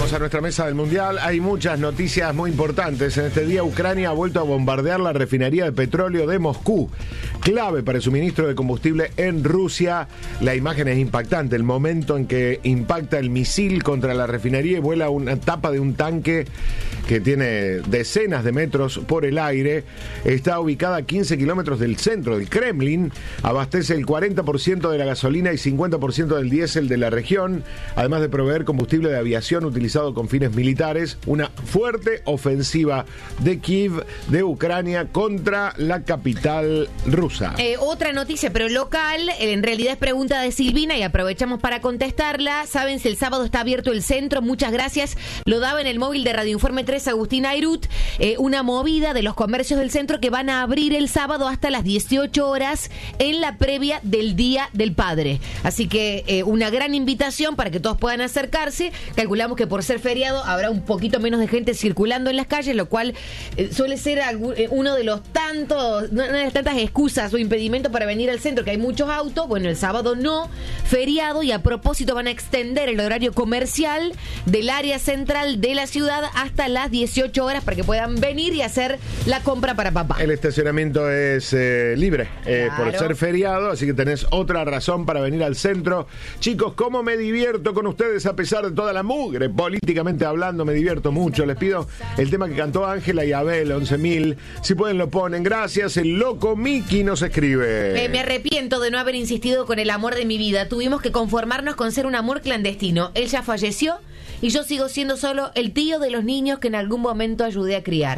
Vamos a nuestra mesa del Mundial. Hay muchas noticias muy importantes. En este día, Ucrania ha vuelto a bombardear la refinería de petróleo de Moscú, clave para el suministro de combustible en Rusia. La imagen es impactante. El momento en que impacta el misil contra la refinería y vuela una tapa de un tanque que tiene decenas de metros por el aire. Está ubicada a 15 kilómetros del centro del Kremlin. Abastece el 40% de la gasolina y 50% del diésel de la región, además de proveer combustible de aviación utilizado con fines militares. Una fuerte ofensiva de Kiev, de Ucrania, contra la capital rusa. Otra noticia, pero local, en realidad es pregunta de Silvina y aprovechamos para contestarla. ¿Saben si el sábado está abierto el centro? Muchas gracias. Lo daba en el móvil de Radio Informe 3 Agustín Airut, una movida de los comercios del centro que van a abrir el sábado hasta las 18 horas en la previa del Día del Padre. Así que una gran invitación para que todos puedan acercarse. Calculamos que por ser feriado habrá un poquito menos de gente circulando en las calles, lo cual suele ser uno de los una de las tantas excusas o impedimentos para venir al centro, que hay muchos autos. Bueno, el sábado no, feriado, y a propósito van a extender el horario comercial del área central de la ciudad hasta las 18 horas para que puedan venir y hacer la compra para papá. El estacionamiento es libre Claro. por ser feriado, así que tenés otra razón para venir al centro. Chicos, ¿cómo me divierto con ustedes a pesar de toda la mugre? Políticamente hablando, me divierto mucho. Les pido el tema que cantó Ángela y Abel, 11.000. Si pueden lo ponen. Gracias. El loco Miki nos escribe. Me arrepiento de no haber insistido con el amor de mi vida. Tuvimos que conformarnos con ser un amor clandestino. Él ya falleció y yo sigo siendo solo el tío de los niños que en algún momento ayudé a criar.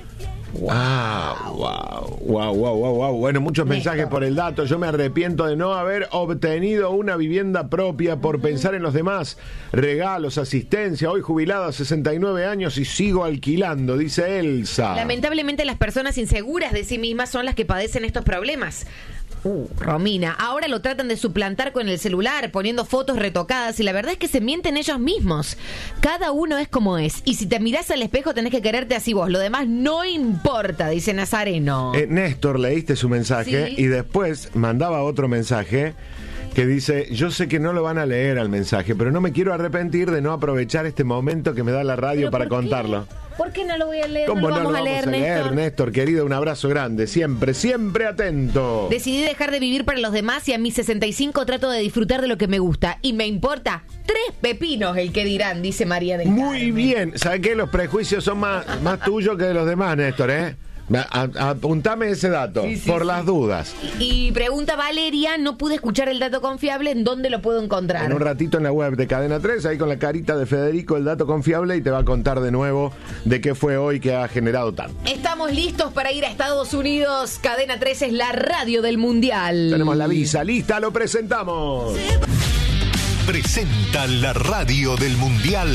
Wow. Bueno, muchos mensajes por el dato. Yo me arrepiento de no haber obtenido una vivienda propia por pensar en los demás. Regalos, asistencia. Hoy jubilada, 69 años y sigo alquilando, dice Elsa. Lamentablemente las personas inseguras de sí mismas son las que padecen estos problemas. Romina, ahora lo tratan de suplantar con el celular, poniendo fotos retocadas, y la verdad es que se mienten ellos mismos. Cada uno es como es, y si te mirás al espejo tenés que quererte así vos, lo demás no importa, dice Nazareno. Néstor, leíste su mensaje, Sí. y después mandaba otro mensaje que dice: yo sé que no lo van a leer al mensaje, pero no me quiero arrepentir de no aprovechar este momento que me da la radio ¿Pero para por qué? contarlo. ¿Por qué no lo voy a leer? ¿Cómo No lo vamos a leer, Néstor. Néstor, querido? Un abrazo grande, siempre atento. Decidí dejar de vivir para los demás y a mis 65 trato de disfrutar de lo que me gusta. Y me importa 3 pepinos el que dirán, dice María del Muy Carmen. bien, ¿sabes qué? Los prejuicios son más tuyos que de los demás, Néstor, ¿eh? Apuntame ese dato, Sí, por sí. las dudas. Y pregunta Valeria, no pude escuchar el dato confiable, ¿en dónde lo puedo encontrar? En un ratito en la web de Cadena 3, ahí con la carita de Federico, el dato confiable, y te va a contar de nuevo de qué fue hoy que ha generado tanto. Estamos listos para ir a Estados Unidos. Cadena 3 es la radio del Mundial. Tenemos la visa lista, lo presentamos. Presenta la radio del Mundial.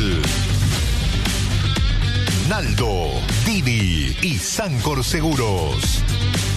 Naldo, Didi y Sancor Seguros.